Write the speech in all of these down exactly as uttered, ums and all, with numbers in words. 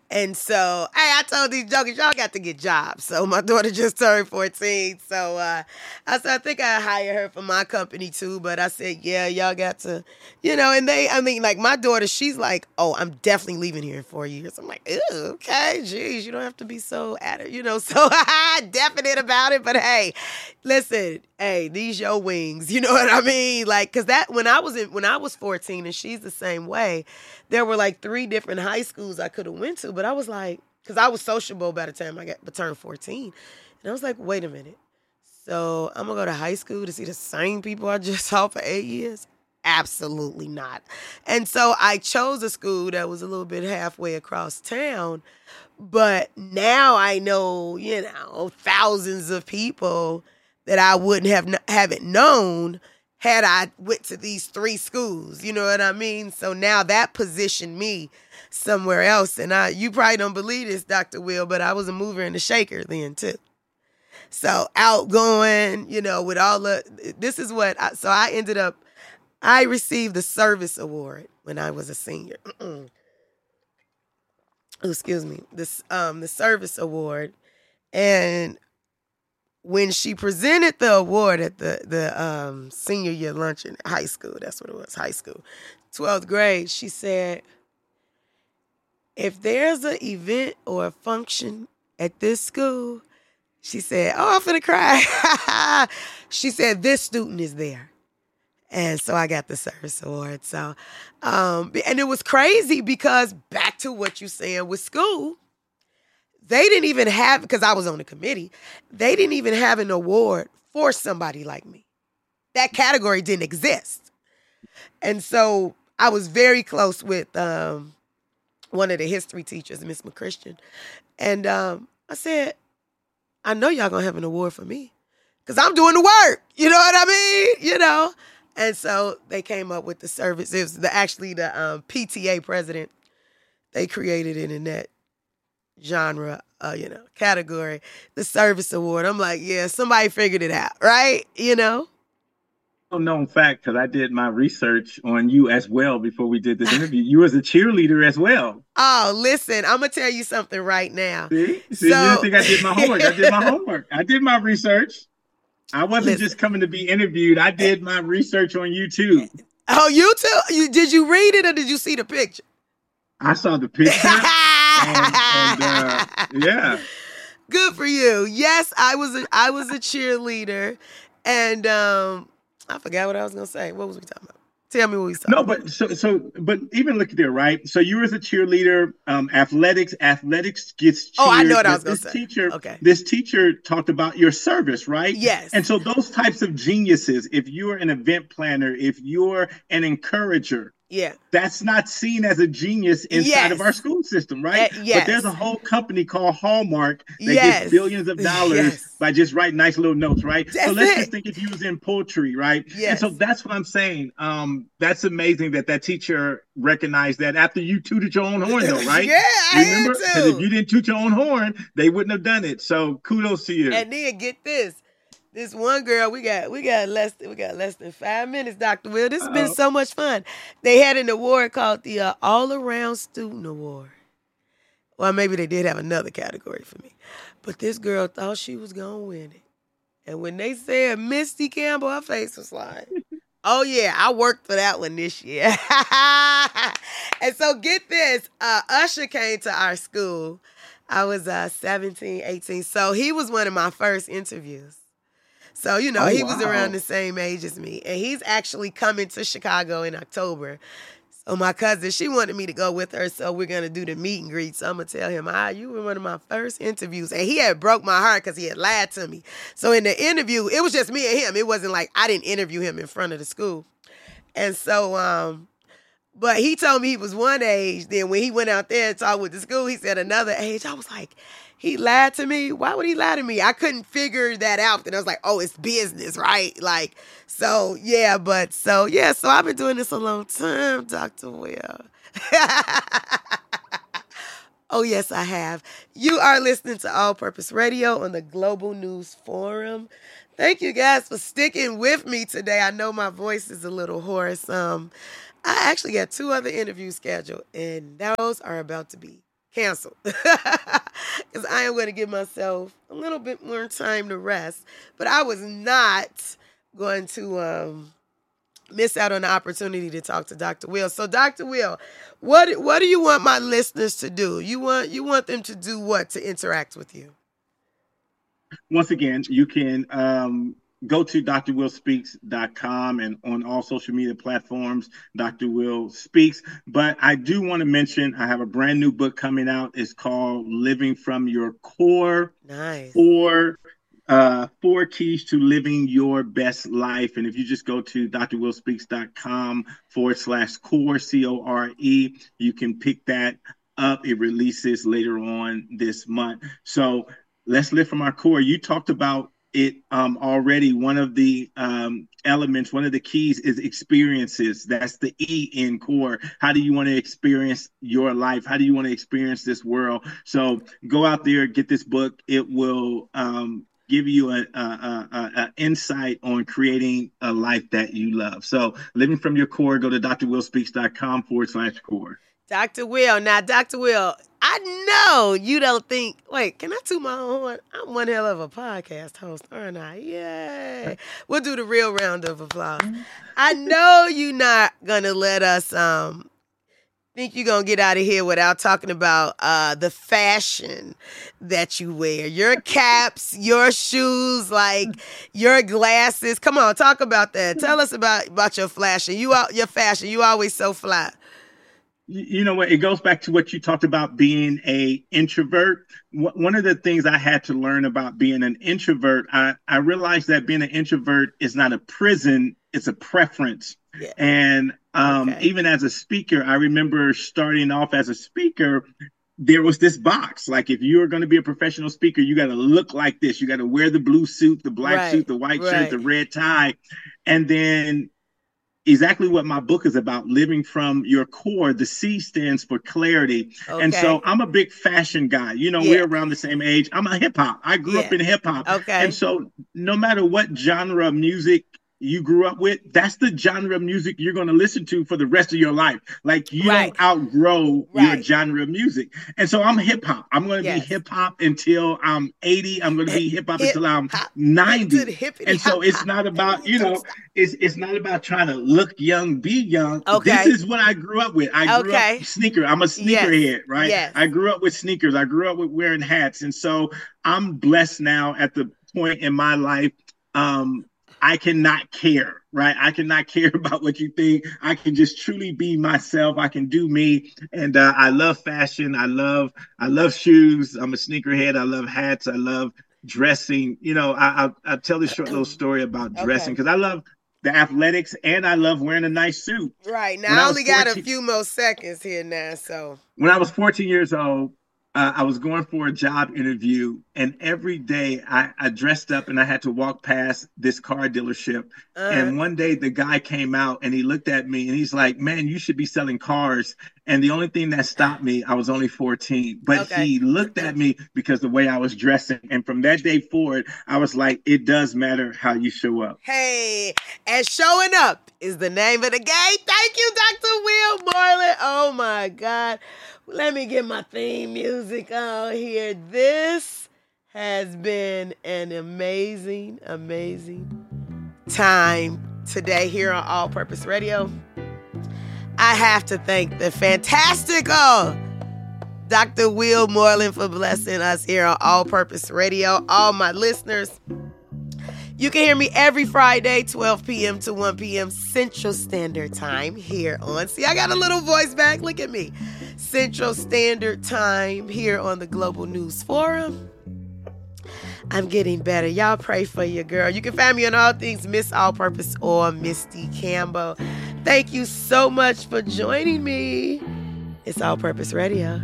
And so, hey, I told these jokers, y'all got to get jobs. So my daughter just turned fourteen. So uh, I said, I think I hire her for my company too. But I said, yeah, y'all got to, you know, and they, I mean, like my daughter, she's like, oh, I'm definitely leaving here in four years. I'm like, ew, okay, geez, you don't have to be so at it, you know, so definite about it. But hey, listen, hey, these your wings, you know what I mean? Like, cause that, when I was in, when I was fourteen and she's the same way, there were like three different high schools I could have went to, but I was like, because I was sociable by the time I got turned fourteen. And I was like, wait a minute. So I'm going to go to high school to see the same people I just saw for eight years? Absolutely not. And so I chose a school that was a little bit halfway across town. But now I know, you know, thousands of people that I wouldn't have haven't known had I went to these three schools, you know what I mean? So now that positioned me somewhere else. And I, you probably don't believe this, Doctor Will, but I was a mover and a shaker then too. So outgoing, you know, with all the, this is what, I, so I ended up, I received the service award when I was a senior. oh, excuse me, this, um, the service award. And when she presented the award at the, the um, senior year luncheon at high school, that's what it was, high school, twelfth grade, she said, if there's an event or a function at this school, she said, oh, I'm finna cry. She said, this student is there. And so I got the service award. So, um, and it was crazy because back to what you're saying with school, they didn't even have, because I was on the committee, they didn't even have an award for somebody like me. That category didn't exist. And so I was very close with um, one of the history teachers, Miss McChristian. And um, I said, I know y'all gonna have an award for me because I'm doing the work. You know what I mean? You know? And so they came up with the service. It was the, actually the um, P T A president. They created it in that genre, uh, you know, category, the service award. I'm like, yeah, somebody figured it out, right? You know? Well known fact, because I did my research on you as well before we did this interview. You was a cheerleader as well. Oh, listen, I'm going to tell you something right now. See? See, so, you didn't think I did my homework. I did my homework. I did my research. I wasn't listen. just coming to be interviewed. I did my research on YouTube. Oh, YouTube? You, did you read it or did you see the picture? I saw the picture. and, and, uh, yeah. Good for you. Yes, I was a, I was a cheerleader. And um, I forgot what I was going to say. What was we talking about? Tell me what we talking no, about. No, but so, so, but even look at there, right? So you were as a cheerleader, um, athletics, athletics gets cheered. Oh, I know what I was going to say. Teacher, okay. This teacher talked about your service, right? Yes. And so those types of geniuses, if you're an event planner, if you're an encourager, yeah, that's not seen as a genius inside yes. of our school system, right? Uh, yes. But there's a whole company called Hallmark that yes. gets billions of dollars yes. by just writing nice little notes, right? That's so let's it. just think if you was in poetry, right? Yes. And so that's what I'm saying. Um, that's amazing that that teacher recognized that after you tooted your own horn, though, right? yeah, I remember? Because if you didn't toot your own horn, they wouldn't have done it. So kudos to you. And then get this. This one girl, we got we got less than we got less than five minutes, Doctor Will. This has Uh-oh. been so much fun. They had an award called the uh, All Around Student Award. Well, maybe they did have another category for me, but this girl thought she was gonna win it. And when they said Misty Campbell, her face was like, "Oh yeah, I worked for that one this year." And so get this, uh, Usher came to our school. I was uh, seventeen, eighteen, so he was one of my first interviews. So, you know, oh, he was wow. around the same age as me. And he's actually coming to Chicago in October. So my cousin, she wanted me to go with her. So we're going to do the meet and greet. So I'm going to tell him, ah, you were one of my first interviews. And he had broke my heart because he had lied to me. So in the interview, it was just me and him. It wasn't like I didn't interview him in front of the school. And so, um, but he told me he was one age. Then when he went out there and talked with the school, he said another age. I was like, he lied to me. Why would he lie to me? I couldn't figure that out. And I was like, oh, it's business, right? Like, so, yeah, but so, yeah, so I've been doing this a long time, Doctor Will. Oh, yes, I have. You are listening to All Purpose Radio on the Global News Forum. Thank you guys for sticking with me today. I know my voice is a little hoarse. Um, I actually got two other interviews scheduled, and those are about to be Cancel. Because I am going to give myself a little bit more time to rest. But I was not going to um, miss out on the opportunity to talk to Doctor Will. So, Doctor Will, what what do you want my listeners to do? You want you want them to do what to interact with you? Once again, you can um, go to D R will speaks dot com and on all social media platforms, Doctor Will Speaks. But I do want to mention I have a brand new book coming out. It's called Living from Your Core. Nice. Four, uh, four keys to living your best life. And if you just go to D R will speaks dot com forward slash core, C O R E, you can pick that up. It releases later on this month. So let's live from our core. You talked about it um, already. One of the um, elements, one of the keys is experiences. That's the E in core. How do you want to experience your life? How do you want to experience this world? So go out there, get this book. It will um, give you an a, a, a insight on creating a life that you love. So living from your core, go to D R will speaks dot com forward slash core. Doctor Will. Now, Doctor Will, I know you don't think, wait, can I toot my own horn? I'm one hell of a podcast host, aren't I? Yay. We'll do the real round of applause. I know you're not going to let us um think you're going to get out of here without talking about uh, the fashion that you wear. Your caps, your shoes, like your glasses. Come on, talk about that. Tell us about, about your fashion. You, your fashion. You always so fly. You know what? It goes back to what you talked about being a introvert. One of the things I had to learn about being an introvert, I, I realized that being an introvert is not a prison, it's a preference. Yeah. And um, okay. even as a speaker, I remember starting off as a speaker, there was this box. Like if you're going to be a professional speaker, you got to look like this. You got to wear the blue suit, the black right. suit, the white right. shirt, the red tie. And then exactly what my book is about, living from your core. The C stands for clarity. Okay. And so I'm a big fashion guy. You know, yeah. we're around the same age. I'm a hip hop. I grew yeah. up in hip hop. Okay. And so no matter what genre of music you grew up with, that's the genre of music you're going to listen to for the rest of your life. Like you right. don't outgrow right. your genre of music. And so I'm hip hop. I'm going to yes. be hip hop until I'm eighty. I'm going to be hip hop until I'm ninety. And so it's not about, you know, it's it's not about trying to look young, be young. Okay. This is what I grew up with. I grew okay. up sneaker. I'm a sneakerhead, yes. right? Yes. I grew up with sneakers. I grew up with wearing hats. And so I'm blessed now at the point in my life, um, I cannot care, right? I cannot care about what you think. I can just truly be myself. I can do me. And uh, I love fashion. I love, I love shoes. I'm a sneakerhead. I love hats. I love dressing. You know, I, I, I'll tell this short little story about dressing because okay. I love the athletics and I love wearing a nice suit. Right. Now, I only got a few more seconds here now, so. When I was fourteen years old, Uh, I was going for a job interview, and every day I, I dressed up and I had to walk past this car dealership. Uh, and one day the guy came out and he looked at me and he's like, man, you should be selling cars. And the only thing that stopped me, I was only fourteen, but okay. he looked at me because the way I was dressing. And from that day forward, I was like, it does matter how you show up. Hey, and showing up is the name of the game. Thank you, Doctor Will Moreland. Oh my God. Let me get my theme music on here. This has been an amazing, amazing time today here on All Purpose Radio. I have to thank the fantastical Doctor Will Moreland for blessing us here on All Purpose Radio. All my listeners, you can hear me every Friday, twelve p.m. to one p.m. Central Standard Time here on, see, I got a little voice back. Look at me. Central Standard Time here on the Global News Forum. I'm getting better. Y'all pray for your girl. You can find me on all things Miss All Purpose or Misty Campbell. Thank you so much for joining me. It's All Purpose Radio.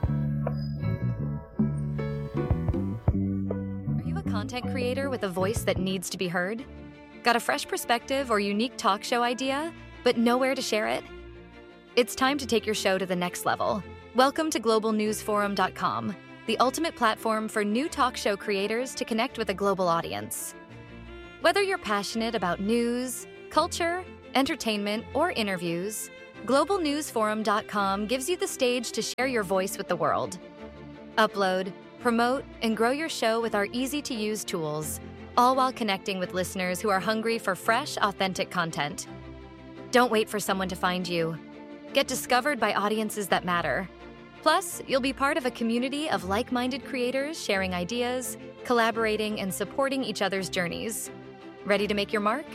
Are you a content creator with a voice that needs to be heard? Got a fresh perspective or unique talk show idea, but nowhere to share it? It's time to take your show to the next level. Welcome to global news forum dot com, the ultimate platform for new talk show creators to connect with a global audience. Whether you're passionate about news, culture, entertainment, or interviews, global news forum dot com gives you the stage to share your voice with the world. Upload, promote, and grow your show with our easy-to-use tools, all while connecting with listeners who are hungry for fresh, authentic content. Don't wait for someone to find you. Get discovered by audiences that matter. Plus, you'll be part of a community of like-minded creators sharing ideas, collaborating, and supporting each other's journeys. Ready to make your mark?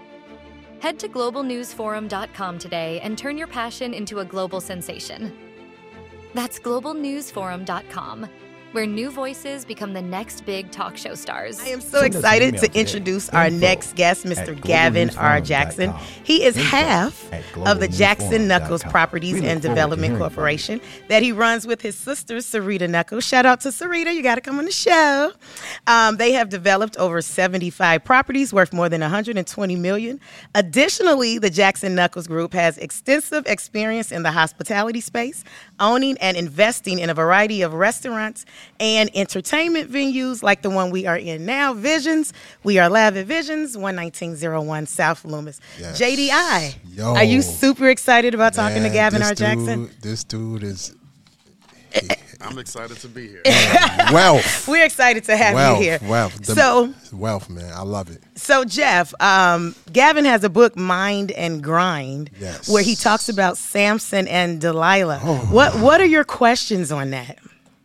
Head to global news forum dot com today and turn your passion into a global sensation. That's global news forum dot com, where new voices become the next big talk show stars. I am so excited to introduce our next guest, Mister Gavin R. Jackson. He is half of the Jackson Knuckles Properties and Development Corporation that he runs with his sister, Sarita Knuckles. Shout out to Sarita. You got to come on the show. Um, they have developed over seventy-five properties worth more than one hundred twenty million dollars. Additionally, the Jackson Knuckles Group has extensive experience in the hospitality space, owning and investing in a variety of restaurants and entertainment venues like the one we are in now, Visions. We are live at Visions, one nineteen oh one South Loomis. Yes. J D I, Yo, are you super excited about talking man, to Gavin R. R. Jackson? Dude, this dude is... He, I'm excited to be here. Wealth. We're excited to have wealth, you here. Wealth. The, so, wealth, man. I love it. So, Jeff, um, Gavin has a book, Mind and Grind, yes. where he talks about Samson and Delilah. Oh. What What are your questions on that?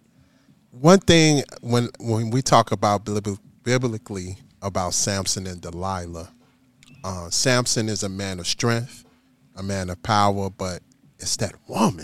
One thing, when when we talk about biblically about Samson and Delilah, uh, Samson is a man of strength, a man of power, but it's that woman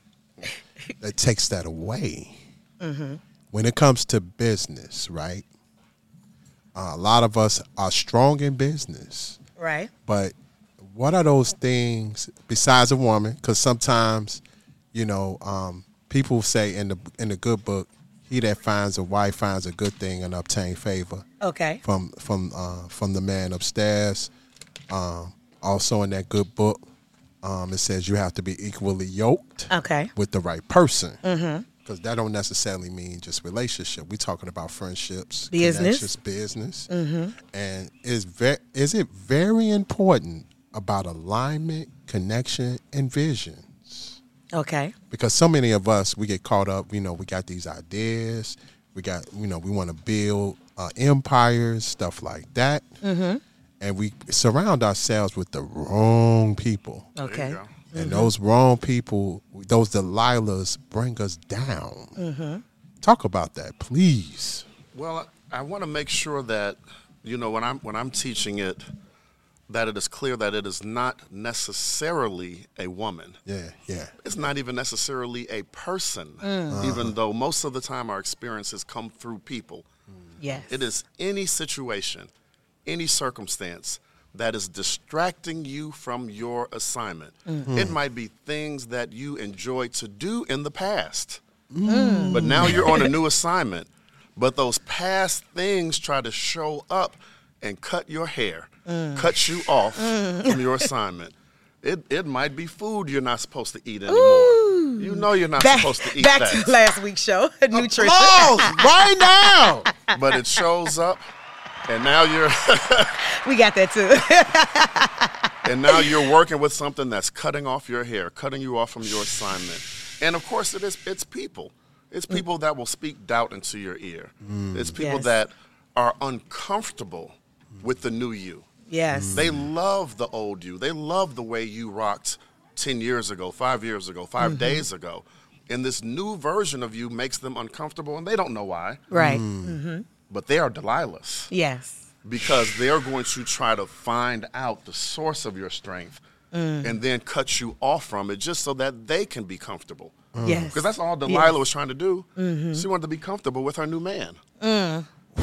that takes that away. Mm-hmm. When it comes to business, right? Uh, a lot of us are strong in business. Right. But what are those things besides a woman? Because sometimes, you know, um, people say in the in the good book, he that finds a wife finds a good thing and obtain favor. Okay. From from uh, from the man upstairs. Um, also in that good book, um, it says you have to be equally yoked. Okay. With the right person. Mm-hmm. Because that don't necessarily mean just relationship. We're talking about friendships, business, business. Mm-hmm. And is ve- is it very important about alignment, connection, and visions? Okay. Because so many of us, we get caught up, you know, we got these ideas. We got, you know, we want to build uh, empires, stuff like that. Mm-hmm. And we surround ourselves with the wrong people. Okay. And mm-hmm. those wrong people, those Delilahs, bring us down. Mm-hmm. Talk about that, please. Well, I, I want to make sure that, you know, when I'm when I'm teaching it, that it is clear that it is not necessarily a woman. Yeah, yeah. It's not even necessarily a person, Mm. Uh-huh. even though most of the time our experiences come through people. Yes. It is any situation, any circumstance that is distracting you from your assignment. Mm-hmm. It might be things that you enjoyed to do in the past, Mm. but now you're on a new assignment. But those past things try to show up and cut your hair, Mm. cut you off from your assignment. It it might be food you're not supposed to eat anymore. Ooh. You know you're not back, supposed to eat back that. to last week's show, nutrition. Applause right now. But it shows up, and now you're We got that too. and now you're working with something that's cutting off your hair, cutting you off from your assignment. And of course, it is. It's people. It's people that will speak doubt into your ear. Mm. It's people Yes. that are uncomfortable with the new you. Yes. They love the old you. They love the way you rocked ten years ago, five years ago, five Mm-hmm. days ago. And this new version of you makes them uncomfortable, and they don't know why. Right. Mm. Mm-hmm. But they are Delilahs. Yes. Because they're going to try to find out the source of your strength Mm. and then cut you off from it just so that they can be comfortable. Yes. Because that's all Delilah Yes. was trying to do. Mm-hmm. She wanted to be comfortable with her new man. Mm.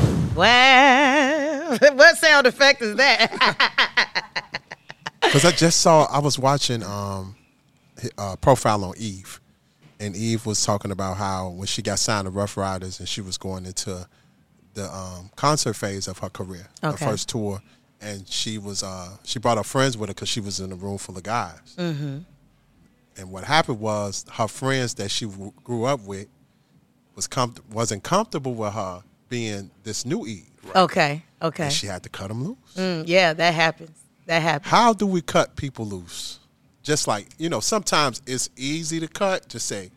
Wow. What sound effect is that? Because I just saw, I was watching um, a profile on Eve, and Eve was talking about how when she got signed to Rough Riders and she was going into the um, concert phase of her career, Okay. her first tour, and she was uh, she brought her friends with her because she was in a room full of guys. Mm-hmm. And what happened was her friends that she w- grew up with was com- wasn't comfortable with her being this new Eve. Okay. Okay. And she had to cut them loose. Mm, yeah, that happens. That happens. How do we cut people loose? just like, you know, sometimes it's easy to cut, just say,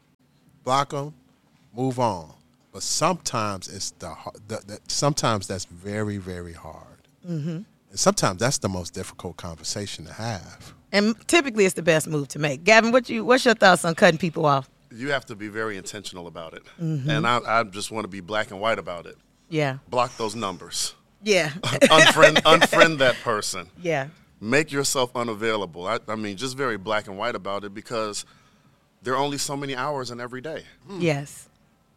block them, move on. But sometimes it's the, the, the sometimes that's very, very hard. Mm-hmm. And sometimes that's the most difficult conversation to have. And typically it's the best move to make. Gavin, what you what's your thoughts on cutting people off? You have to be very intentional about it. Mm-hmm. And I, I just want to be black and white about it. Yeah. Block those numbers. Yeah. unfriend, unfriend that person. Yeah. Make yourself unavailable. I, I mean, just very black and white about it, because there are only so many hours in every day. Mm. Yes.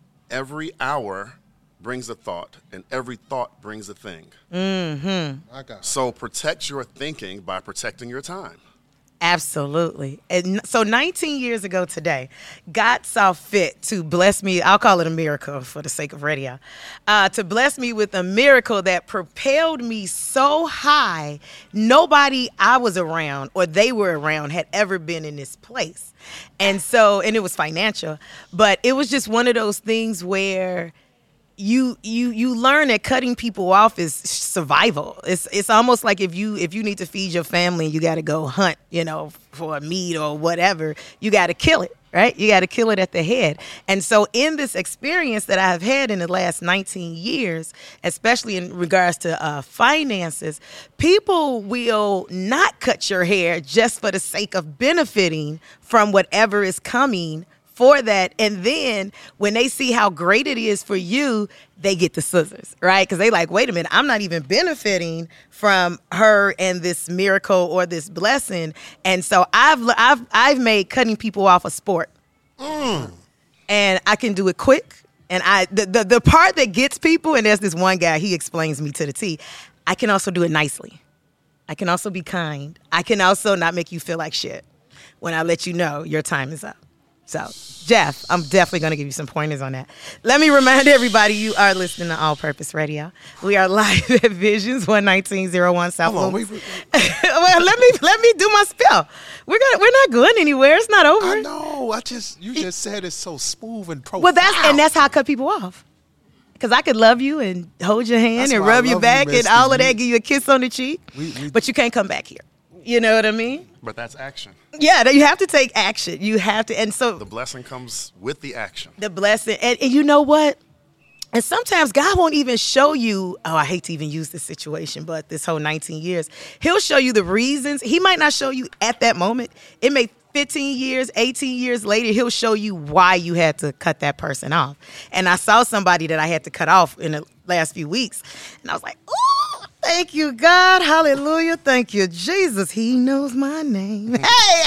Every hour brings a thought, and every thought brings a thing. Mm-hmm. I got it. So protect your thinking by protecting your time. Absolutely. And so nineteen years ago today, God saw fit to bless me. I'll call it a miracle for the sake of radio, uh, to bless me with a miracle that propelled me so high, nobody I was around or they were around had ever been in this place. And so, and it was financial, but it was just one of those things where You you you learn that cutting people off is survival. It's it's almost like if you if you need to feed your family and you got to go hunt, you know, for a meat or whatever, you got to kill it, right? You got to kill it at the head. And so in this experience that I have had in the last nineteen years, especially in regards to uh, finances, people will not cut your hair just for the sake of benefiting from whatever is coming for that. And then when they see how great it is for you, they get the scissors, right? Because they like, wait a minute, I'm not even benefiting from her and this miracle or this blessing. And so I've I've I've made cutting people off a sport. Mm. And I can do it quick. And I the, the the part that gets people, and there's this one guy, he explains me to the T. I can also do it nicely. I can also be kind. I can also not make you feel like shit when I let you know your time is up. So, Jeff, I'm definitely going to give you some pointers on that. Let me remind everybody you are listening to All Purpose Radio. We are live at Visions one nineteen oh one South Hold on, Loomis. wait, Well, let me let me do my spill. We're gonna we're not going anywhere. It's not over. I know. I just you just said it's so smooth and profound. Well, that's and that's how I cut people off. Because I could love you and hold your hand That's and why I rub your love you, back and Mister all of You- that, give you a kiss on the cheek. We- we- But you can't come back here. You know what I mean? But that's action. Yeah, you have to take action. You have to, and so The blessing comes with the action. the blessing. And, and you know what? And sometimes God won't even show you, oh, I hate to even use this situation, but this whole nineteen years, he'll show you the reasons. He might not show you at that moment. It may fifteen years, eighteen years later, he'll show you why you had to cut that person off. And I saw somebody that I had to cut off in the last few weeks. And I was like, oh, thank you, God. Hallelujah. Thank you, Jesus. He knows my name. Hey!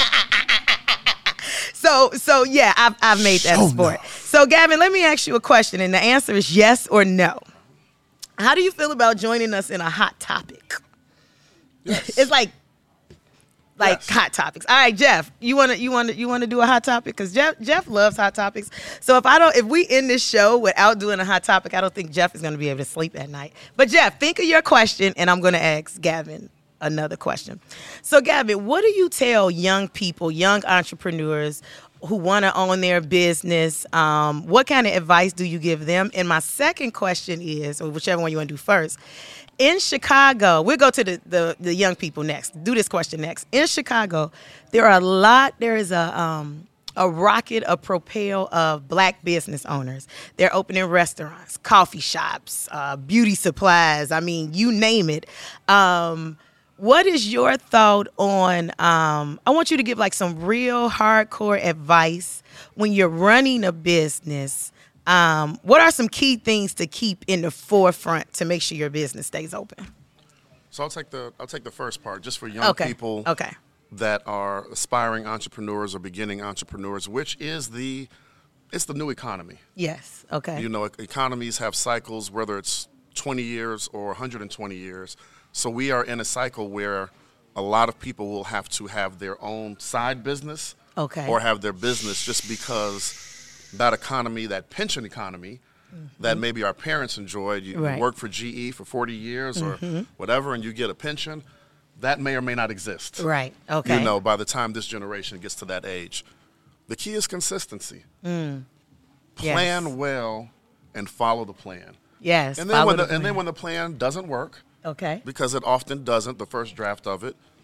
So, so yeah, I've, I've made that Oh, a sport. no. So, Gavin, let me ask you a question, and the answer is yes or no. How do you feel about joining us in a hot topic? Yes. It's like, like Yes. hot topics. All right, Jeff, you wanna, you wanna, you wanna do a hot topic? Because Jeff, Jeff loves hot topics. So if I don't, if we end this show without doing a hot topic, I don't think Jeff is gonna be able to sleep at night. But Jeff, think of your question, and I'm gonna ask Gavin another question. So, Gavin, what do you tell young people, young entrepreneurs who want to own their business? Um, what kind of advice do you give them? And my second question is, or whichever one you want to do first, in Chicago, we'll go to the, the, the young people next. Do this question next. In Chicago, there are a lot, there is a um, a rocket, a propel of black business owners. They're opening restaurants, coffee shops, uh, beauty supplies. I mean, you name it. Um, What is your thought on, um, I want you to give like some real hardcore advice when you're running a business. Um, what are some key things to keep in the forefront to make sure your business stays open? So I'll take the I'll take the first part, just for young Okay. people Okay. that are aspiring entrepreneurs or beginning entrepreneurs, which is the it's the new economy. Yes. Okay. You know, e- economies have cycles, whether it's twenty years or one hundred twenty years. So we are in a cycle where a lot of people will have to have their own side business Okay. or have their business just because that economy, that pension economy that maybe our parents enjoyed, you Right. work for G E for forty years or whatever and you get a pension, that may or may not exist. Right. Okay. You know, by the time this generation gets to that age. The key is consistency. Yes. Plan well and follow the plan. Yes. And then follow when the, the and then plan. when the plan doesn't work, Okay. because it often doesn't, the first draft of it,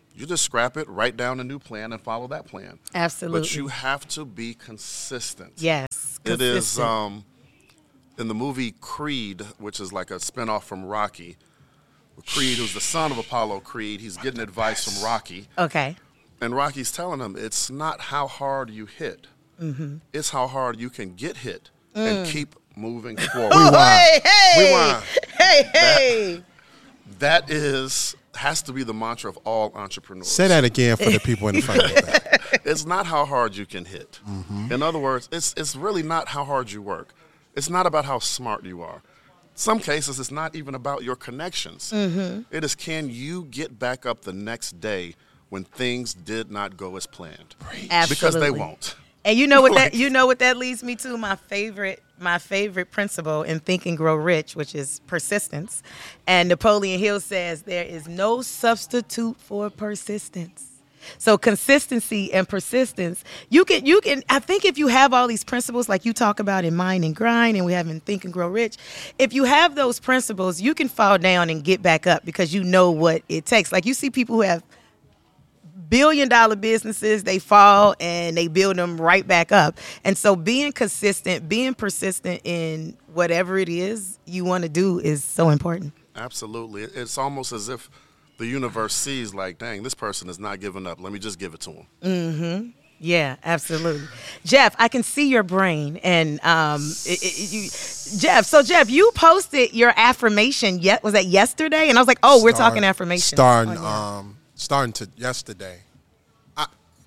You just scrap it, write down a new plan, and follow that plan. Absolutely. But you have to be consistent. Yes. It is consistent. um, in the movie Creed, which is like a spinoff from Rocky. Creed, who's the son of Apollo Creed, he's getting advice from Rocky. Okay. And Rocky's telling him it's not how hard you hit. Mm-hmm. It's how hard you can get hit mm. and keep moving forward. Oh, hey, hey. Rewind. Hey, hey. That, that is has to be the mantra of all entrepreneurs. Say that again for the people in the front of that. It's not how hard you can hit. Mm-hmm. In other words, it's it's really not how hard you work. It's not about how smart you are. Some cases, it's not even about your connections. Mm-hmm. It is, can you get back up the next day when things did not go as planned? Absolutely. Because they won't. And you know what Like- that you know what that leads me to? My favorite my favorite principle in Think and Grow Rich, which is persistence. And Napoleon Hill says there is no substitute for persistence. So consistency and persistence, you can, you can, I think if you have all these principles like you talk about in Mind and Grind and we have in Think and Grow Rich, if you have those principles, you can fall down and get back up because you know what it takes. Like you see people who have billion dollar businesses, they fall and they build them right back up. And so being consistent, being persistent in whatever it is you want to do is so important. Absolutely. It's almost as if the universe sees like, dang, this person is not giving up. Let me just give it to him. Mm-hmm. Yeah, absolutely. Jeff, I can see your brain. And um, it, it, you, Jeff, so Jeff, you posted your affirmation, yet was that yesterday? And I was like, oh, we're Start- talking affirmations. Starting, Oh, yeah. um, starting to yesterday. I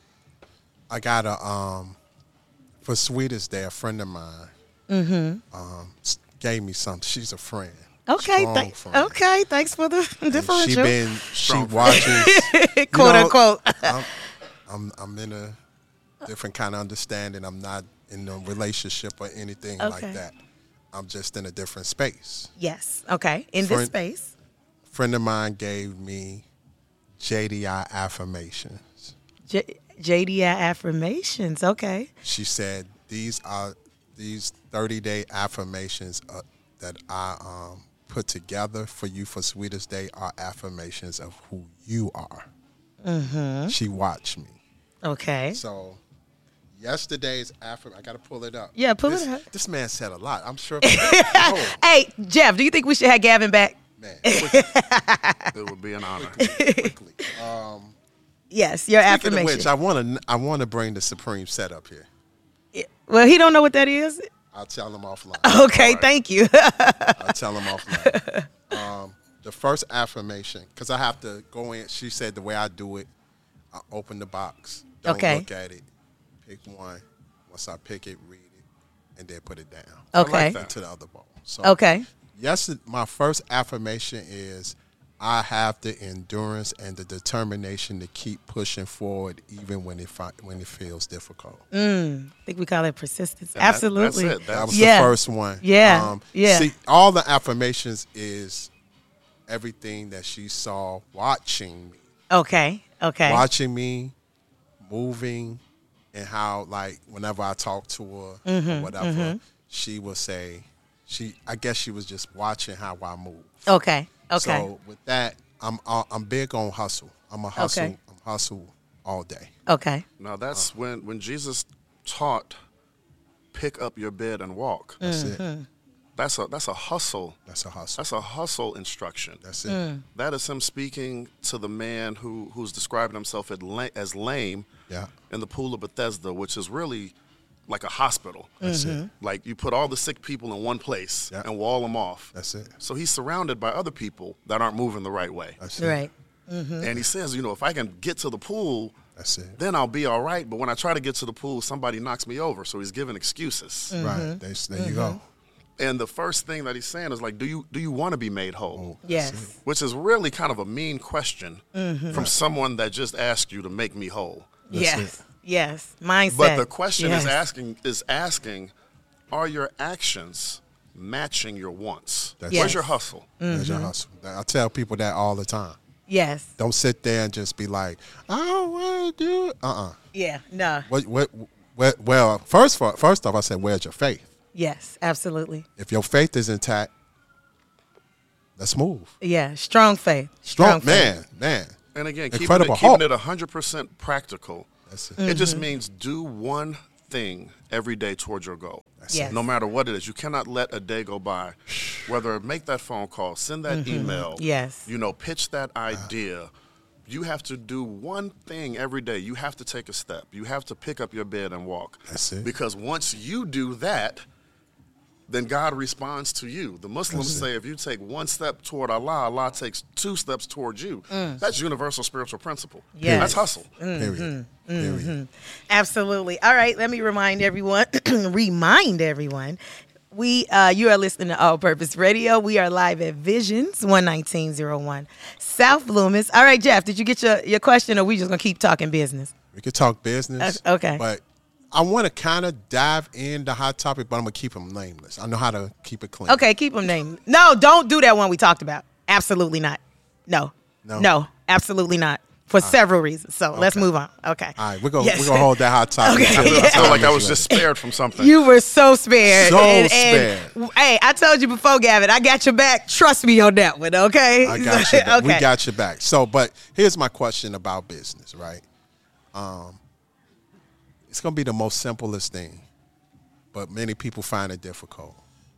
I got a um for Sweetest Day, a friend of mine Mm-hmm. um s- gave me something. She's a friend. Okay, Strong th- friend. okay. Thanks for the And differential. She been she Strong friend. watches quote know, unquote. I'm, I'm I'm in a different kind of understanding. I'm not in a relationship or anything Okay. like that. I'm just in a different space. Yes. Okay. In this Friend- space. Friend of mine gave me J D I affirmations. J- JDI affirmations. Okay. She said these are these thirty day affirmations uh, that I um, put together for you for Sweetest Day are affirmations of who you are. Mm-hmm. She watched me. Okay. So yesterday's affirmation, I got to pull it up. Yeah, pull this, it up. This man said a lot. I'm sure. oh, Hey, Jeff, do you think we should have Gavin back? man, It would be an honor. quickly. Um, Yes, your speaking of affirmation. which, I want to I want to bring the Supreme set up here. Well, he don't know what that is. I'll tell him offline. Okay, All right. thank you. I'll tell him offline. Um, the first affirmation, because I have to go in. She said the way I do it, I open the box, don't Okay. look at it, pick one. Once I pick it, read it, and then put it down. Okay. that. Into the other bowl. So Okay. yes, my first affirmation is I have the endurance and the determination to keep pushing forward even when it fi- when it feels difficult. Mm, I think we call it persistence. And that- Absolutely. that's it. That was Yeah. the first one. Yeah, Um, yeah. See, all the affirmations is everything that she saw watching me, Okay. Okay. watching me, moving, and how like whenever I talk to her Mm-hmm, or whatever, she will say, she. I guess she was just watching how I move. Okay. Okay. So with that, I'm uh, I'm big on hustle. I'm a hustle. Okay. I'm hustle all day. okay. Now, that's when, when Jesus taught, pick up your bed and walk. That's Mm-hmm. it. That's a that's a hustle. That's a hustle. That's a hustle instruction. That's it. Mm. That is him speaking to the man who who's describing himself as la- as lame Yeah. in the pool of Bethesda, which is really like a hospital. That's Mm-hmm. it. Like you put all the sick people in one place Yeah. and wall them off. That's it. So he's surrounded by other people that aren't moving the right way. That's it. Right. And he says, you know, if I can get to the pool, That's it. then I'll be all right. But when I try to get to the pool, somebody knocks me over. So he's giving excuses. Right. There, there you go. And the first thing that he's saying is like, do you do you want to be made whole? Yes. Which is really kind of a mean question from someone that just asked you to make me whole. Yes. Yes. Mindset. But the question yes. is asking is asking, are your actions matching your wants? That's Where's it. your hustle? There's your hustle. I tell people that all the time. Yes. Don't sit there and just be like, I don't want to do it. Uh-uh. Yeah. No. What, what, what, well, first, for, first off, I said, where's your faith? Yes. Absolutely. If your faith is intact, let's move. Yeah. Strong faith. Strong, Strong faith. man, man. And again, keeping incredible it, keeping hope. it one hundred percent practical. That's it. It just means do one thing every day towards your goal. That's Yes. it. No matter what it is, you cannot let a day go by. Whether make that phone call, send that email, Yes. you know, pitch that idea. You have to do one thing every day. You have to take a step. You have to pick up your bed and walk. That's it. Because once you do that, then God responds to you. The Muslims say if you take one step toward Allah, Allah takes two steps towards you. That's universal spiritual principle. Yes. That's hustle. Period. Period. Absolutely. All right. Let me remind everyone. remind everyone. We, uh, you are listening to All Purpose Radio. We are live at Visions, one nineteen oh one South Loomis. All right, Jeff, did you get your, your question, or we just gonna keep talking business? We could talk business. Uh, okay. But I want to kind of dive in the hot topic, but I'm gonna keep them nameless. I know how to keep it clean. Okay, keep them named. No, don't do that one we talked about. Absolutely not. No. No? No, absolutely not. For several reasons. So let's Okay. move on. Okay. All right, we're gonna Yes. we're gonna hold that hot topic. Okay. until- I feel until like I Miss was ready. just spared from something. You were so spared. So and, spared. and, hey, I told you before, Gavin, I got your back. Trust me on that one, okay? I got you. Back. okay. We got your back. So, but here's my question about business, right? Um, it's gonna be the most simplest thing, but many people find it difficult.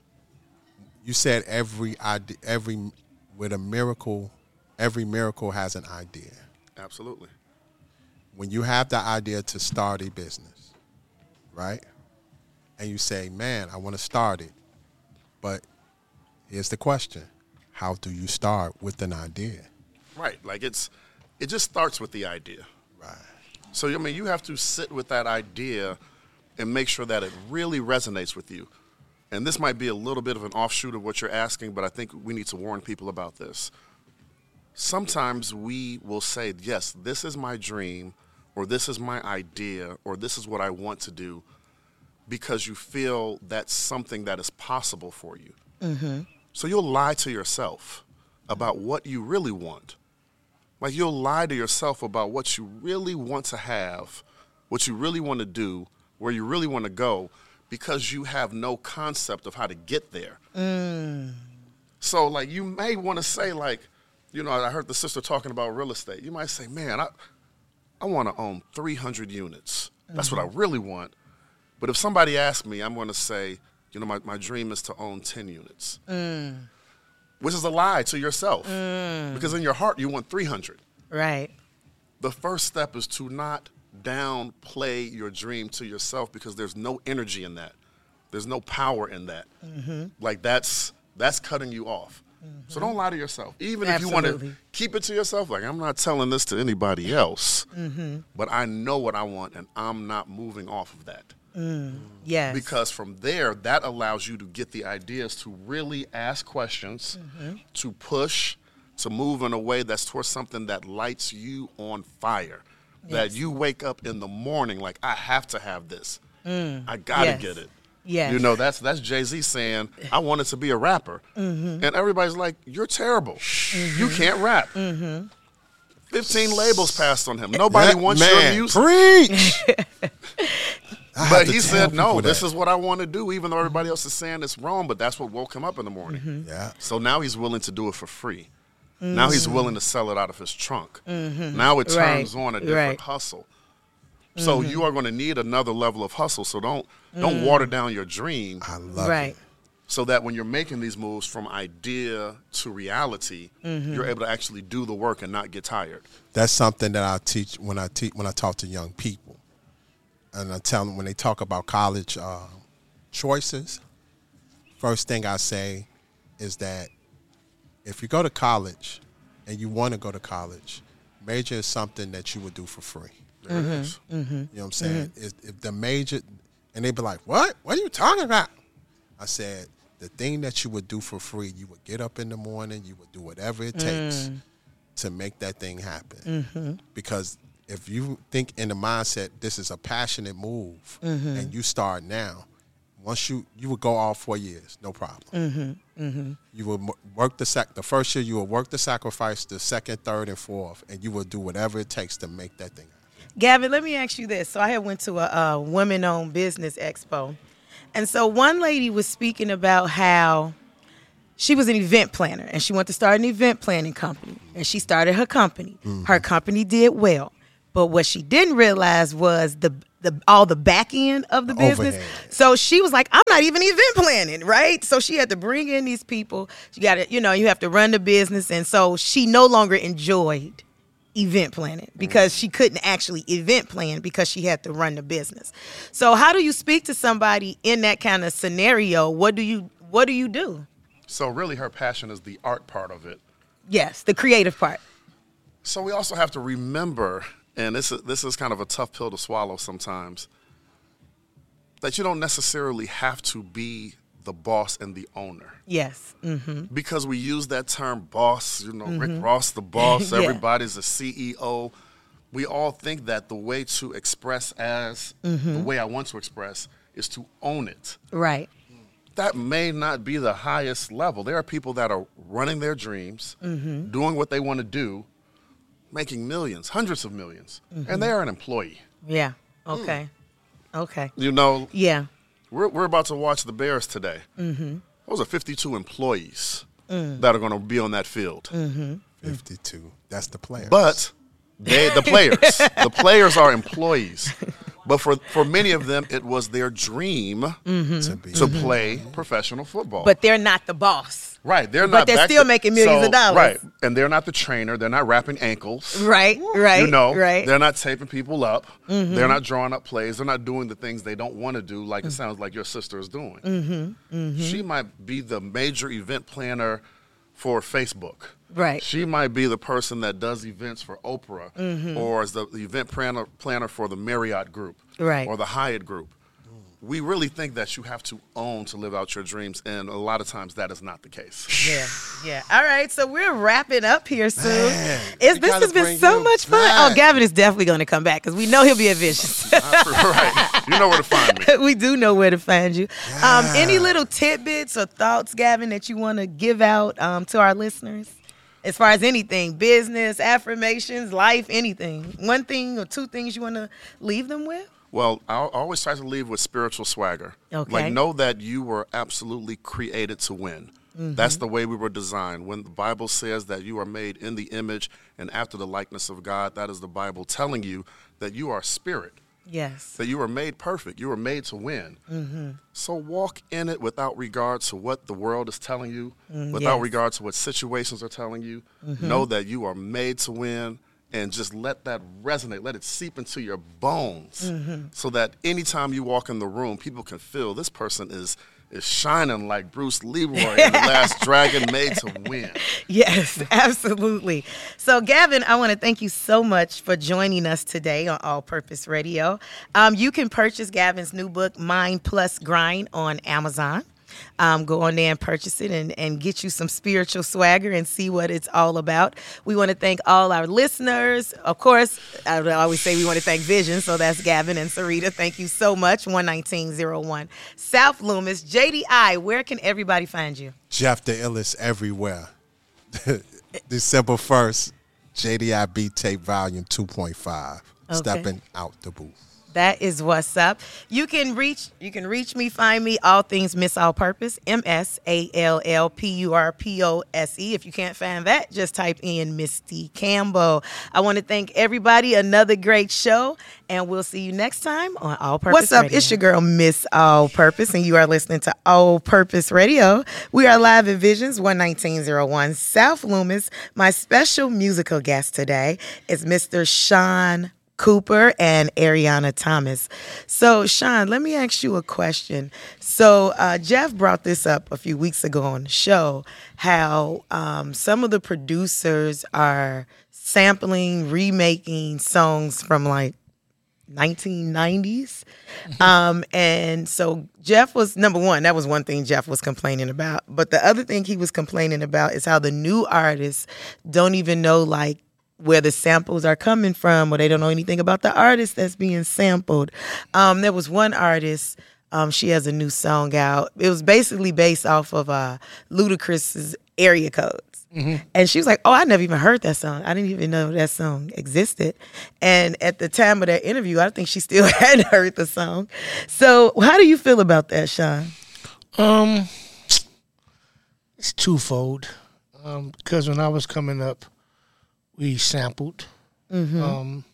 You said every idea, every with a miracle, every miracle has an idea. Absolutely. When you have the idea to start a business, right? And you say, man, I want to start it. But here's the question. How do you start with an idea? Right. Like it's, it just starts with the idea. Right. So, I mean, you have to sit with that idea and make sure that it really resonates with you. And this might be a little bit of an offshoot of what you're asking, but I think we need to warn people about this. Sometimes we will say, yes, this is my dream, or this is my idea, or this is what I want to do, because you feel that's something that is possible for you. Mm-hmm. So you'll lie to yourself about what you really want. Like you'll lie to yourself about what you really want to have, what you really want to do, where you really want to go, because you have no concept of how to get there. Mm. So like you may want to say like, you know, I heard the sister talking about real estate. You might say, man, I I want to own three hundred units. That's mm-hmm. what I really want. But if somebody asks me, I'm going to say, you know, my, my dream is to own ten units. Mm. Which is a lie to yourself. Mm. Because in your heart, you want three hundred. Right. The first step is to not downplay your dream to yourself, because there's no energy in that. There's no power in that. Mm-hmm. Like that's that's cutting you off. Mm-hmm. So don't lie to yourself. Even Absolutely. if you want to keep it to yourself, like I'm not telling this to anybody else, mm-hmm. but I know what I want and I'm not moving off of that. Mm. Yes. Because from there, that allows you to get the ideas to really ask questions, mm-hmm. to push, to move in a way that's towards something that lights you on fire. Yes. That you wake up in the morning like, I have to have this. Mm. I got to yes. get it. Yes. You know, that's that's Jay-Z saying, I wanted to be a rapper. Mm-hmm. And everybody's like, you're terrible. Mm-hmm. You can't rap. Mm-hmm. fifteen labels passed on him. Nobody that wants man, your music. Preach. But he said, no, this is what I want to do, even though everybody else is saying it's wrong, but that's what woke him up in the morning. Mm-hmm. Yeah. So now he's willing to do it for free. Mm-hmm. Now he's willing to sell it out of his trunk. Mm-hmm. Now it turns right. on a different right. hustle. So mm-hmm. you are going to need another level of hustle. So don't don't mm. water down your dream. I love right. it. So that when you're making these moves from idea to reality, mm-hmm. you're able to actually do the work and not get tired. That's something that I teach when I teach when I talk to young people, and I tell them when they talk about college uh, choices. First thing I say is that if you go to college and you want to go to college, major is something that you would do for free. There it is. Mm-hmm. You know what I'm saying? Mm-hmm. If, if the major, and they'd be like, what? What are you talking about? I said, the thing that you would do for free, you would get up in the morning, you would do whatever it takes mm. to make that thing happen. Mm-hmm. Because if you think in the mindset, this is a passionate move, mm-hmm. and you start now, once you, you would go all four years, no problem. Mm-hmm. Mm-hmm. You would work the sac. The first year, you would work the sacrifice, the second, third, and fourth, and you would do whatever it takes to make that thing happen. Gavin, let me ask you this. So I had went to a, a women-owned business expo. And so one lady was speaking about how she was an event planner, and she wanted to start an event planning company, and she started her company. Mm-hmm. Her company did well, but what she didn't realize was the the all the back end of the business. Overhead. So she was like, I'm not even event planning, right? So she had to bring in these people. You got to, you know, you have to run the business, and so she no longer enjoyed event planning because mm-hmm. she couldn't actually event plan because she had to run the business. So how do you speak to somebody in that kind of scenario? What do you what do you do? So really her passion is the art part of it. Yes, the creative part. So we also have to remember, and this is, this is kind of a tough pill to swallow sometimes, that you don't necessarily have to be the boss and the owner. Yes. Mm-hmm. Because we use that term boss, you know, mm-hmm. Rick Ross the boss, yeah. Everybody's a C E O. We all think that the way to express as mm-hmm. the way I want to express is to own it. Right. That may not be the highest level. There are people that are running their dreams, mm-hmm. doing what they want to do, making millions, hundreds of millions, mm-hmm. and they are an employee. Yeah. Okay. Mm. Okay. You know. Yeah. We're we're about to watch the Bears today. Mm-hmm. Those are fifty-two employees mm. that are going to be on that field. Mm-hmm. fifty-two. That's the players. But they, the players, the players are employees. But for, for many of them, it was their dream mm-hmm. to, be. to mm-hmm. play professional football. But they're not the boss. Right. They're not. But they're still to, making millions so, of dollars. Right. And they're not the trainer. They're not wrapping ankles. Right. Right. You know. Right. They're not taping people up. Mm-hmm. They're not drawing up plays. They're not doing the things they don't want to do, like mm-hmm. it sounds like your sister is doing. Mm-hmm. Mm-hmm. She might be the major event planner for Facebook. Right. She might be the person that does events for Oprah mm-hmm. or is the, the event planner, planner for the Marriott Group right. or the Hyatt Group. We really think that you have to own to live out your dreams, and a lot of times that is not the case. Yeah, yeah. All right, so we're wrapping up here soon. Man, is, this has been so much fun. Back. Oh, Gavin is definitely going to come back because we know he'll be at Visions. Right. You know where to find me. We do know where to find you. Yeah. Um, any little tidbits or thoughts, Gavin, that you want to give out um, to our listeners? As far as anything, business, affirmations, life, anything. One thing or two things you want to leave them with? Well, I always try to leave with spiritual swagger. Okay. Like, know that you were absolutely created to win. Mm-hmm. That's the way we were designed. When the Bible says that you are made in the image and after the likeness of God, that is the Bible telling you that you are spirit. Yes. That you were made perfect. You were made to win. Mm-hmm. So walk in it without regard to what the world is telling you, mm, without yes. regard to what situations are telling you. Mm-hmm. Know that you are made to win. And just let that resonate, let it seep into your bones mm-hmm. so that anytime you walk in the room, people can feel this person is is shining like Bruce Leroy in The Last Dragon, made to win. Yes, absolutely. So, Gavin, I want to thank you so much for joining us today on All Purpose Radio. Um, you can purchase Gavin's new book, Mind Plus Grind, on Amazon. Um, go on there and purchase it and, and get you some spiritual swagger and see what it's all about. We want to thank all our listeners. Of course, I always say we want to thank Vision, so that's Gavin and Sarita. Thank you so much. one nineteen oh one South Loomis. J D I, where can everybody find you? Jeff the Illest everywhere. December first, J D I Beat Tape Volume two point five. Okay. Stepping out the booth. That is what's up. You can reach you can reach me, find me, All Things Miss All Purpose, M S A L L P U R P O S E. If you can't find that, just type in Misty Campbell. I want to thank everybody. Another great show, and we'll see you next time on All Purpose What's up? Radio. It's your girl, Miss All Purpose, and you are listening to All Purpose Radio. We are live at Visions, one nineteen oh one South Loomis. My special musical guest today is Mister Sean Cooper and Ariana Thomas. So, Sean, let me ask you a question. So, uh, Jeff brought this up a few weeks ago on the show, how um, some of the producers are sampling, remaking songs from like nineteen nineties. Um, and so Jeff was, number one, that was one thing Jeff was complaining about. But the other thing he was complaining about is how the new artists don't even know, like, where the samples are coming from, or they don't know anything about the artist that's being sampled. Um, there was one artist, um, she has a new song out. It was basically based off of uh, Ludacris's Area Codes. Mm-hmm. And she was like, oh, I never even heard that song. I didn't even know that song existed. And at the time of that interview, I think she still hadn't heard the song. So how do you feel about that, Sean? Um... It's twofold. Um, because when I was coming up, we sampled. Mm-hmm. Um,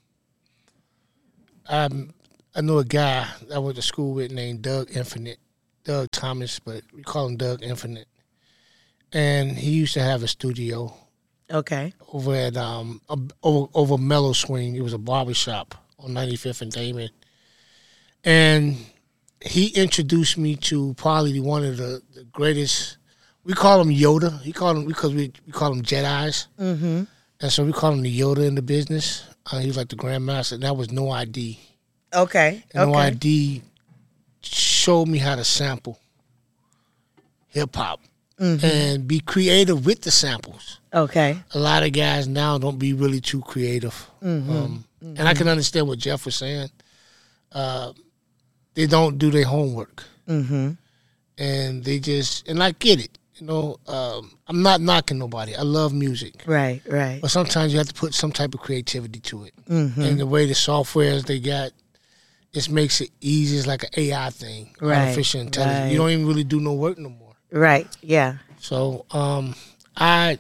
I I know a guy I went to school with named Doug Infinite, Doug Thomas, but we call him Doug Infinite. And he used to have a studio. Okay. Over at um over over Mellow Swing. It was a barbershop on ninety-fifth and Damon. And he introduced me to probably one of the, the greatest. We call him Yoda. He called him because we we call him Jedis. Mm-hmm. And so we call him the Yoda in the business. Uh, he was like the grandmaster. And that was No I D. Okay. And okay. No I D showed me how to sample hip hop. Mm-hmm. And be creative with the samples. Okay. A lot of guys now don't be really too creative. Mm-hmm. Um, mm-hmm. And I can understand what Jeff was saying. Uh, they don't do their homework. Mm-hmm. And they just, and I get it. You know, um, I'm not knocking nobody. I love music. Right, right. But sometimes you have to put some type of creativity to it. Mm-hmm. And the way the softwares they got, it makes it easy. It's like an A I thing. Right, artificial intelligence. right. You don't even really do no work no more. Right, yeah. So um, I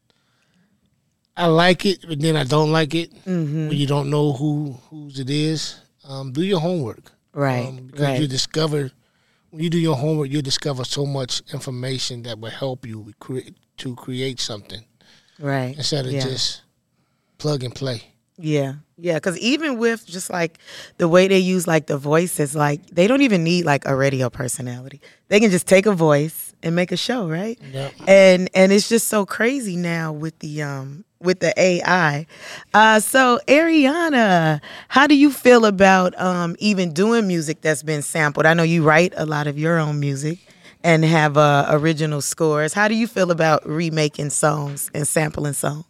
I like it, but then I don't like it mm-hmm. when you don't know who whose it is. Um, do your homework. Right, um, because right. you discover, when you do your homework, you discover so much information that will help you create, to create something. Right. Instead of yeah. just plug and play. Yeah, yeah, because even with just like the way they use like the voices, like they don't even need like a radio personality. They can just take a voice and make a show, right? Yep. And and it's just so crazy now with the um with the A I. Uh, so Ariana, how do you feel about um even doing music that's been sampled? I know you write a lot of your own music and have uh, original scores. How do you feel about remaking songs and sampling songs?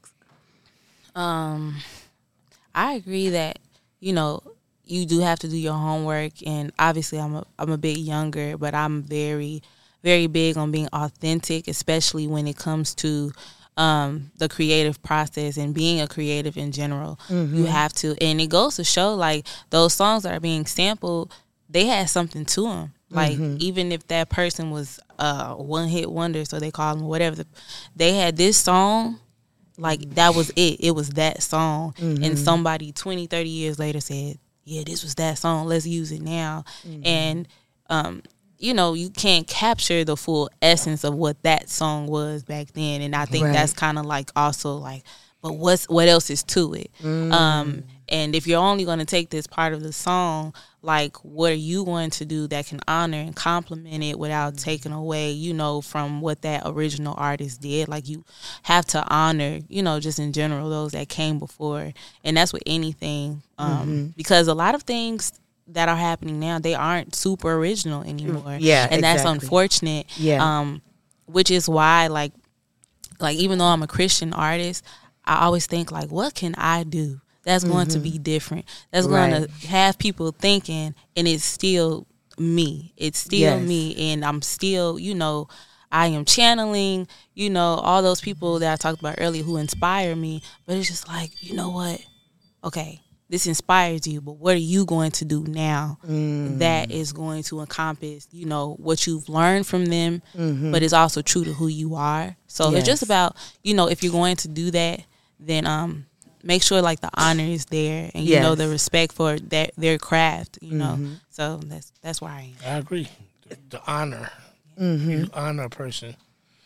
Um. I agree that, you know, you do have to do your homework, and obviously I'm a, I'm a bit younger, but I'm very, very big on being authentic, especially when it comes to um, the creative process and being a creative in general. Mm-hmm. You have to, and it goes to show, like, those songs that are being sampled, they had something to them. Like, mm-hmm. even if that person was a one-hit wonder, so they call them whatever, they had this song. Like, that was it. It was that song. Mm-hmm. And somebody twenty, thirty years later said, yeah, this was that song. Let's use it now. Mm-hmm. And, um, you know, you can't capture the full essence of what that song was back then. And I think right. that's kind of like also like, but what's what else is to it? Mm. Um, and if you're only going to take this part of the song, like, what are you going to do that can honor and compliment it without taking away, you know, from what that original artist did? Like, you have to honor, you know, just in general, those that came before. And that's with anything. Um, mm-hmm. Because a lot of things that are happening now, they aren't super original anymore. Yeah, And exactly. that's unfortunate. Yeah. Um, which is why, like, like even though I'm a Christian artist, I always think, like, what can I do that's going mm-hmm. to be different? That's right. going to have people thinking, and it's still me. It's still yes. me, and I'm still, you know, I am channeling, you know, all those people that I talked about earlier who inspire me. But it's just like, you know what? Okay, this inspires you, but what are you going to do now mm. that is going to encompass, you know, what you've learned from them, mm-hmm. but is also true to who you are? So yes. it's just about, you know, if you're going to do that, then um, make sure, like, the honor is there, and you yes. know, the respect for that their craft, you know. Mm-hmm. So that's that's where I am. I agree. The, the honor, mm-hmm. you honor a person.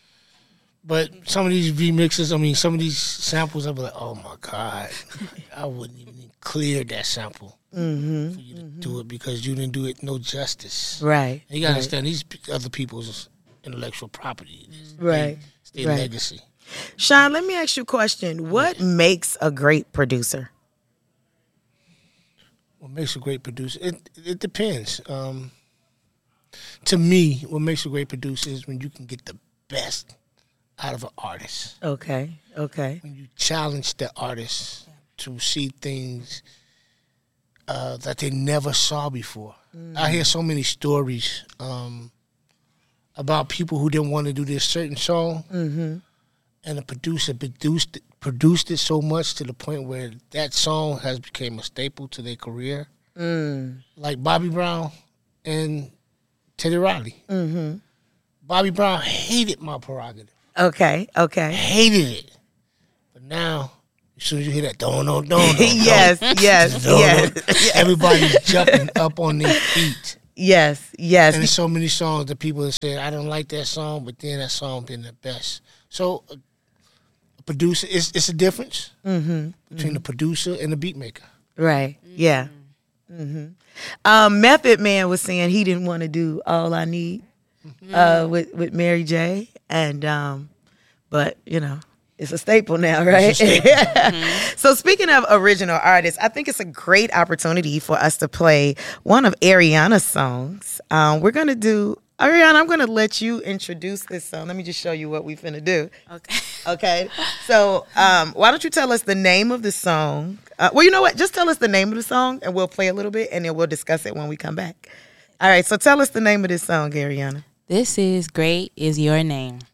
But some of these remixes, I mean, some of these samples, I'll be like, oh my God, I wouldn't even clear that sample mm-hmm. for you to mm-hmm. do it, because you didn't do it no justice. Right. And you gotta right. understand, these other people's intellectual property. Right. It's their right. legacy. Sean, let me ask you a question. What makes a great producer? What makes a great producer? It it depends. Um, to me, what makes a great producer is when you can get the best out of an artist. Okay, okay. When you challenge the artist to see things uh, that they never saw before. Mm. I hear so many stories um, about people who didn't want to do this certain song, mm-hmm. and the producer produced it, produced it so much to the point where that song has become a staple to their career. Mm. Like Bobby Brown and Teddy Riley. Mm-hmm. Bobby Brown hated My Prerogative. Okay, okay. Hated it. But now, as soon as you hear that, don't, don't, don't, don't. Yes, yes, yes. Everybody's jumping up on their feet. Yes, yes. And there's so many songs that people have said, I don't like that song, but then that song been the best. So, uh, a producer, it's, it's a difference mm-hmm, between mm-hmm. the producer and the beat maker. Right, yeah. Mm-hmm. Um, Method Man was saying he didn't want to do All I Need mm-hmm. uh, with, with Mary J. And, um, but, you know, it's a staple now, right? Staple. mm-hmm. So speaking of original artists, I think it's a great opportunity for us to play one of Ariana's songs. Um, we're going to do, Ariana, I'm going to let you introduce this song. Let me just show you what we finna do. Okay. Okay. So um, why don't you tell us the name of the song? Uh, well, you know what? Just tell us the name of the song and we'll play a little bit and then we'll discuss it when we come back. All right. So tell us the name of this song, Ariana. This is Great Is Your Name.